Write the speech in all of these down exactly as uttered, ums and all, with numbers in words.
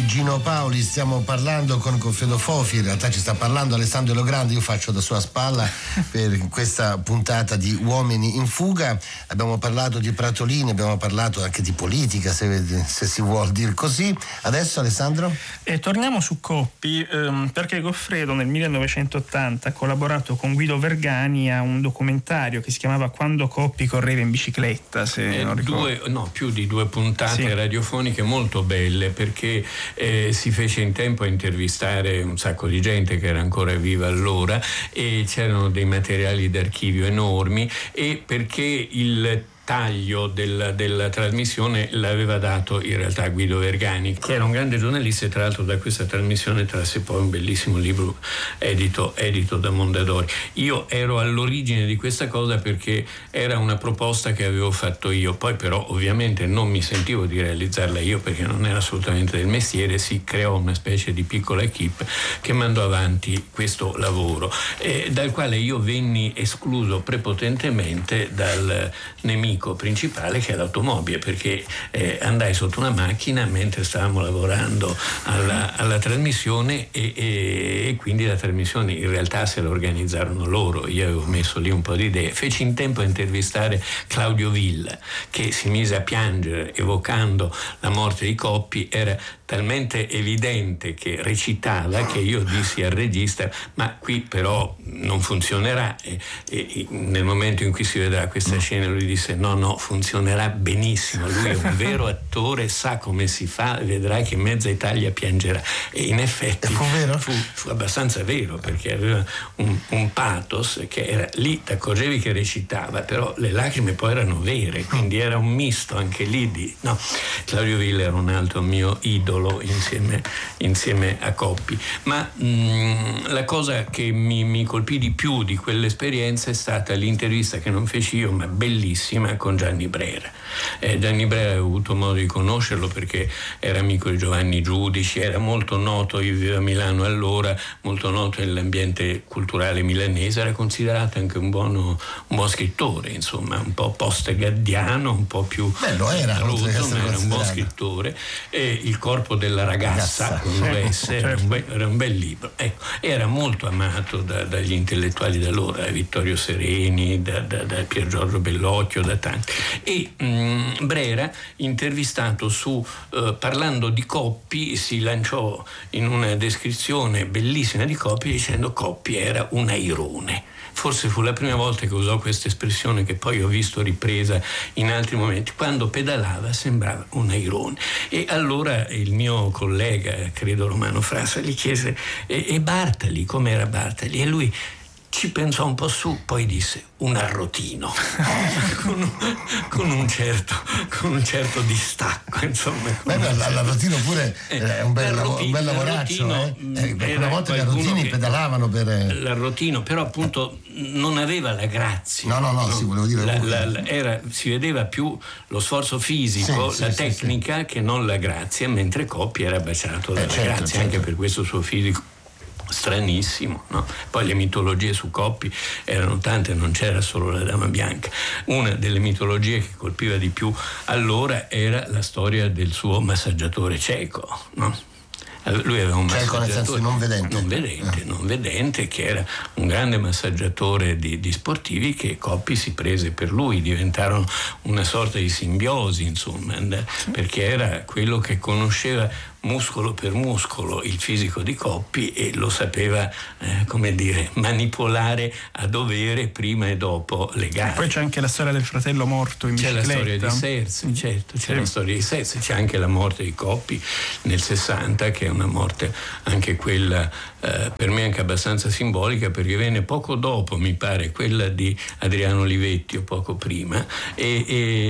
Gino Paoli, stiamo parlando con Goffredo Fofi, in realtà ci sta parlando Alessandro Logrande, io faccio da sua spalla per questa puntata di Uomini in fuga. Abbiamo parlato di Pratolini, abbiamo parlato anche di politica, se, se si vuol dire così. Adesso Alessandro? E torniamo su Coppi, ehm, perché Goffredo nel millenovecentottanta ha collaborato con Guido Vergani a un documentario che si chiamava Quando Coppi correva in bicicletta, se eh, non ricordo. Due, no, più di due puntate sì. radiofoniche molto belle, perché eh, si fece in tempo a intervistare un sacco di gente che era ancora viva allora e c'erano dei materiali d'archivio enormi, e perché il taglio del, della trasmissione l'aveva dato in realtà Guido Vergani, che era un grande giornalista, e tra l'altro da questa trasmissione trasse poi un bellissimo libro edito, edito da Mondadori. Io ero all'origine di questa cosa perché era una proposta che avevo fatto io, poi però ovviamente non mi sentivo di realizzarla io perché non era assolutamente del mestiere. Si creò una specie di piccola equipe che mandò avanti questo lavoro, eh, dal quale io venni escluso prepotentemente dal nemico principale, che è l'automobile, perché eh, andai sotto una macchina mentre stavamo lavorando alla, alla trasmissione e, e, e quindi la trasmissione in realtà se la organizzarono loro, io avevo messo lì un po' di idee. Feci in tempo a intervistare Claudio Villa, che si mise a piangere evocando la morte di Coppi. Era talmente evidente che recitava che io dissi al regista: ma qui però non funzionerà, e, e nel momento in cui si vedrà questa scena lui disse: no no, funzionerà benissimo, lui è un vero attore, sa come si fa, vedrai che mezza Italia piangerà. E in effetti fu, vero? fu, fu abbastanza vero, perché aveva un, un pathos che era lì, ti accorgevi che recitava, però le lacrime poi erano vere, quindi era un misto anche lì di no. Claudio Villa era un altro mio idolo insieme, insieme a Coppi. Ma mh, la cosa che mi, mi colpì di più di quell'esperienza è stata l'intervista che non feci io, ma bellissima, con Gianni Brera. Eh, Gianni Brera avevo avuto modo di conoscerlo perché era amico di Giovanni Giudici, era molto noto, io vivevo a Milano allora, molto noto nell'ambiente culturale milanese, era considerato anche un buono, un buon scrittore, insomma, un po' post-gaddiano, un po' più Beh, lo era, rudo, ma era un buon scrittore. E Il corpo della ragazza, ragazza. con U S, era, un bel, era un bel libro. Ecco, era molto amato da, dagli intellettuali d'allora, da Vittorio Sereni, da, da, da Pier Giorgio Bellocchio, da tanti. E mh, Brera, intervistato su eh, parlando di Coppi, si lanciò in una descrizione bellissima di Coppi dicendo: Coppi era un airone. Forse fu la prima volta che usò questa espressione, che poi ho visto ripresa in altri momenti. Quando pedalava sembrava un airone. E allora il mio collega, credo Romano Frassa, gli chiese: e, e Bartali, com'era Bartali? E lui ci pensò un po' su, poi disse: un arrotino. con, un, con, un certo, con un certo distacco, insomma. Beh, l'arrotino pure è un bel, un bel lavoraccio, eh? eh, una volta gli arrotini pedalavano per l'arrotino, però appunto non aveva la grazia. No, no, no, no. Sì, volevo dire la, la, la, era, si vedeva più lo sforzo fisico, sì, la sì, tecnica, sì, che non la grazia, mentre Coppi era baciato dalla eh, certo, grazia, certo. Anche per questo suo fisico stranissimo, no? Poi le mitologie su Coppi erano tante, non c'era solo la Dama Bianca. Una delle mitologie che colpiva di più allora era la storia del suo massaggiatore cieco, no? Lui aveva un massaggiatore nel senso non vedente, non vedente, eh. non vedente, che era un grande massaggiatore di, di sportivi, che Coppi si prese per lui, diventarono una sorta di simbiosi, insomma, perché era quello che conosceva muscolo per muscolo il fisico di Coppi e lo sapeva, eh, come dire, manipolare a dovere prima e dopo le gare. E poi c'è anche la storia del fratello morto in c'è bicicletta. C'è la storia di Serse, certo, c'è sì. la storia di Serse, c'è anche la morte di Coppi nel sessanta, che è una morte anche quella eh, per me anche abbastanza simbolica, perché venne poco dopo, mi pare, quella di Adriano Olivetti o poco prima, e,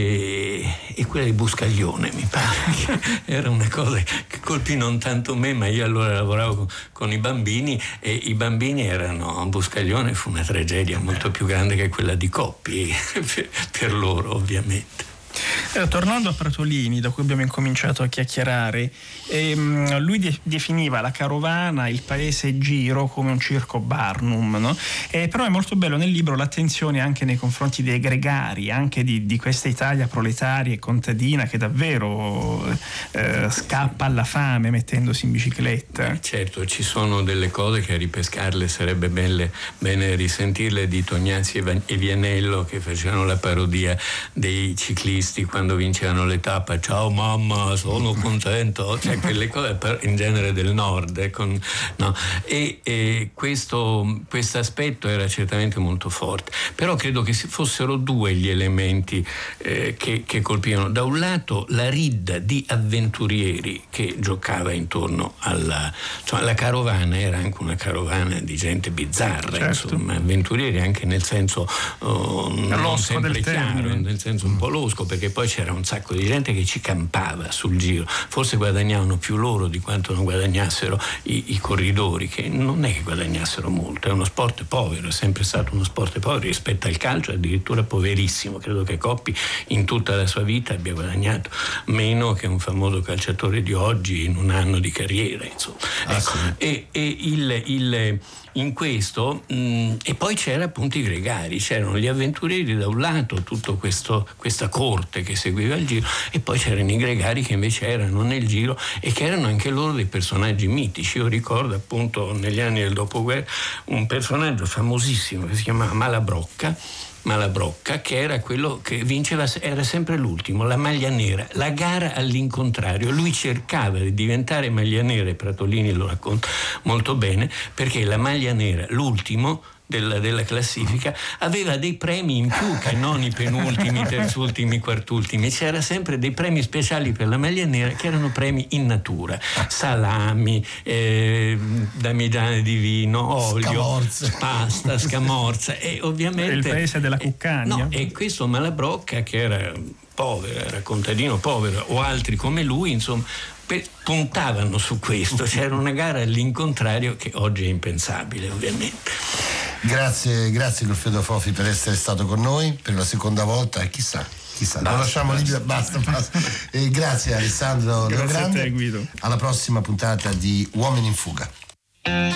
e, e quella di Buscaglione, mi pare, che era una cosa che colpì non tanto me, ma io allora lavoravo con, con i bambini, e i bambini erano, Buscaglione fu una tragedia molto più grande che quella di Coppi per, per loro, ovviamente. Eh, tornando a Pratolini, da cui abbiamo incominciato a chiacchierare, ehm, lui de- definiva la carovana, il paese giro, come un circo Barnum, no? Eh, però è molto bello nel libro l'attenzione anche nei confronti dei gregari, anche di, di questa Italia proletaria e contadina che davvero eh, scappa alla fame mettendosi in bicicletta. Eh, certo, ci sono delle cose che a ripescarle sarebbe belle, bene risentirle, di Tognazzi e Vianello, che facevano la parodia dei ciclisti quando vincevano le tappe. Ciao mamma, sono contento, cioè quelle cose per, in genere del nord, eh, con, no. e, e questo aspetto era certamente molto forte, però credo che fossero due gli elementi eh, che, che colpivano. Da un lato la ridda di avventurieri che giocava intorno alla, insomma, la carovana era anche una carovana di gente bizzarra, certo. Insomma, avventurieri anche nel senso oh, non sempre chiaro, nel senso un po' losco, perché poi c'era un sacco di gente che ci campava sul giro, forse guadagnavano più loro di quanto non guadagnassero i, i corridori, che non è che guadagnassero molto, è uno sport povero, è sempre stato uno sport povero rispetto al calcio, addirittura poverissimo. Credo che Coppi in tutta la sua vita abbia guadagnato meno che un famoso calciatore di oggi in un anno di carriera, insomma. Ah, ecco. Sì. E, e il, il in questo mh, e poi c'era appunto i gregari, c'erano gli avventurieri da un lato, tutto questo, questa corte che seguiva il giro, e poi c'erano i gregari che invece erano nel giro e che erano anche loro dei personaggi mitici. Io ricordo appunto negli anni del dopoguerra un personaggio famosissimo che si chiamava Malabrocca Malabrocca, che era quello che vinceva, era sempre l'ultimo, la maglia nera, la gara all'incontrario. Lui cercava di diventare maglia nera, e Pratolini lo racconta molto bene, perché la maglia nera, l'ultimo della, della classifica, aveva dei premi in più che non i penultimi, terzultimi, quartultimi. C'era sempre dei premi speciali per la maglia nera, che erano premi in natura: salami, eh, damigiane di vino, olio, scamorza. pasta, scamorza, e ovviamente il paese della cuccagna. No, e questo Malabrocca, che era povero, era contadino povero, o altri come lui, insomma, puntavano su questo. C'era una gara all'incontrario che oggi è impensabile, ovviamente. Grazie, grazie Goffredo Fofi per essere stato con noi per la seconda volta, e chissà, chissà, basta, lo lasciamo lì, basta, basta. E grazie Alessandro Grazie Leogrande. a te, Guido. Alla prossima puntata di Uomini in Fuga.